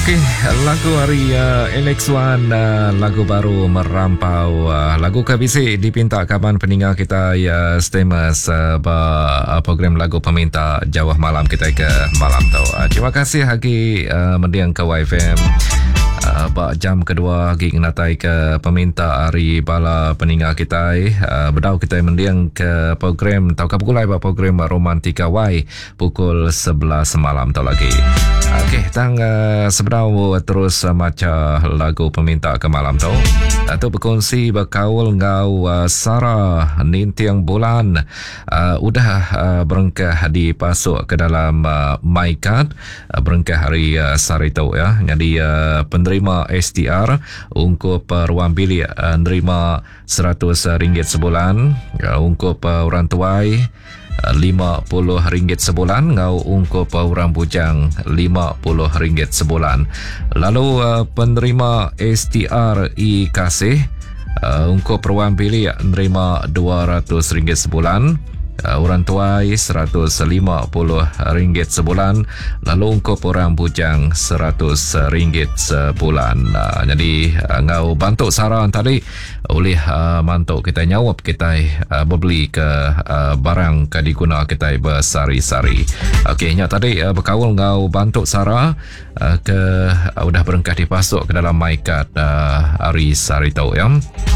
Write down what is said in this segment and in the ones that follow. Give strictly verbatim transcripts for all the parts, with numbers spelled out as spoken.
Okey, lagu hari uh, L X one, uh, lagu baru merampau. Uh, lagu Kabisik dipinta kaban peninggal kita ya Stemas uh, ba, uh, program lagu peminta Jawah Malam kita ke malam tu. Uh, terima kasih Hagi uh, mendiang ke Y F M. Uh, ba jam kedua Hagi natai ke peminta hari bala peninggal kita. Uh, bedau kita mendiang ke program tau ka pukul ba program Romantika Y pukul sebelas malam tu lagi. Okey, tang uh, sebenarnya terus uh, macam lagu peminta ke malam tu. Atau berkongsi berkaul ngau uh, Sarah Nintiang Bulan uh, udah uh, berengkah dipasuk ke dalam uh, MyCard uh, berengkah hari uh, Sarito ya. Jadi uh, penerima S T R ungkup uh, ruang bilik uh, nerima seratus ringgit sebulan, uh, ungkup uh, orang tuai lima puluh ringgit sebulan, ngau ungkup orang bujang lima puluh ringgit sebulan. Lalu uh, penerima S T R I Kasih uh, ungkup ruang bilik nerima dua ratus ringgit sebulan, uh, orang tuai seratus lima puluh ringgit sebulan, lalu ungkup orang bujang seratus ringgit sebulan. Uh, jadi uh, ngau bantu saran tadi oleh uh, mantuk kita nyawap kita uh, berbeli ke uh, barang ke diguna kita bersari-sari. Okey, nya tadi uh, berkawal ngau bantu Sarah uh, ke uh, udah berengkah dipasuk ke dalam MyCard uh, hari Sarito ya.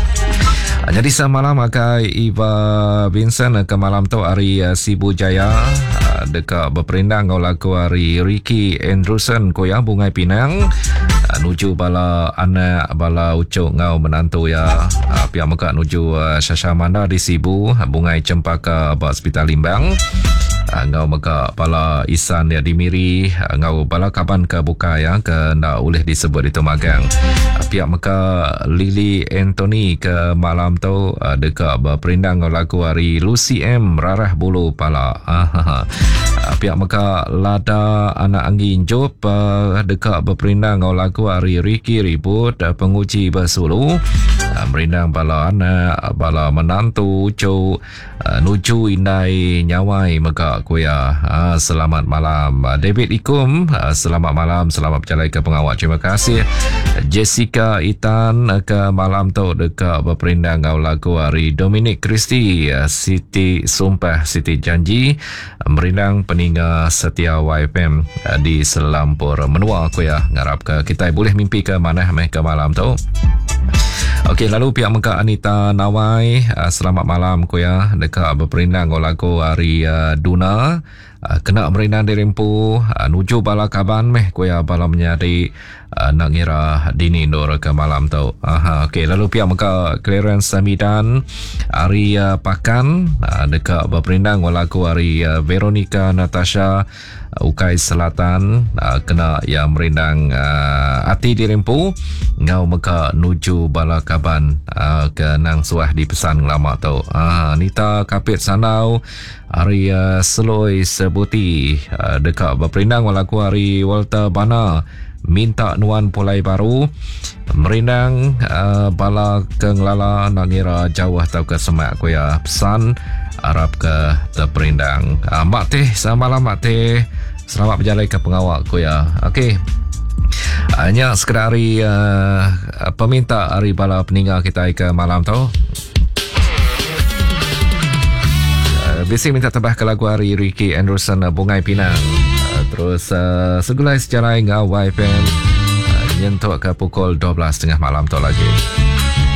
Uh, jadi semalam akai Iva Vincent uh, ke malam tu hari uh, Sibu Jaya uh, dekat berperindang ngau lagu hari Ricky Andrewson koya Bungai Pinang uh, nuju bala anak bala ucuk ngau menantu ya. Uh, pihak muka nuju uh, Syasha Manda di Sibu, Bungai Cempaka Abad Hospital Limbang. Uh, ngau muka bala Isan ya di Miri, uh, ngau bala kaban ke buka ya ke nak boleh disebut itu magang. Uh, pihak muka Lily Anthony ke malam tu uh, dekat berperindang ngau lagu hari Lucy M Rarah Bulu Pala. Uh, uh, pihak muka Lada Anak Angin Job uh, dekat berperindang ngau lagu hari Ricky Ribut uh, penguji bersulu. Uh, merindang bala anak bala menantu ucu uh, nuju indai nyawai maka kuya. Uh, selamat malam uh, David Ikum, uh, selamat malam, selamat berjalan ke pengawal, terima kasih. Jessica Itan uh, ke malam tu dekat berperindang ngau lagu hari Dominic Christie uh, Siti Sumpah Siti Janji uh, merindang peninggal setia Y F M uh, di Selampur Menua kuya. Ngarap ke kita boleh mimpi ke mana meh ke malam tu. Okey, lalu pihak muka Anita Nawai, uh, selamat malam kuya dekat berperindang ngau lagu hari uh, Duna uh, kena merindang di Rimpu uh, nuju bala kaban meh kuya bala menyari uh, nak ngira dini nur ke malam tu. Aha, okey, lalu pihak muka Clarence Samidan hari uh, Pakan uh, dekat berperindang ngau lagu hari uh, Veronica Natasha uh, Ukai Selatan uh, kena yang merindang uh, Ati di Rimpu ngau muka nuju bala kaban uh, ke nang suah di pesan lama tu. Uh, Nita Kapit Sanau hari uh, Seloi Sebuti uh, dekat berperindang walaku hari Walter Bana minta nuan pulai baru merindang uh, bala kenglala nak ngira jauh atau ke semak kuya pesan Arab ke terperindang. Uh, Mak Teh, selamat malam Mak Teh, selamat berjalan ke pengawal kuya. Okey, hanya sekedar hari uh, peminta hari bala peninggal kita ke malam tu. Uh, Biasa minta tambah ke lagu hari Ricky Anderson uh, Bungai Pinang. Uh, terus uh, segulai sejarah ngau Y F M uh, nyentuk ke pukul dua belas tengah malam tu lagi.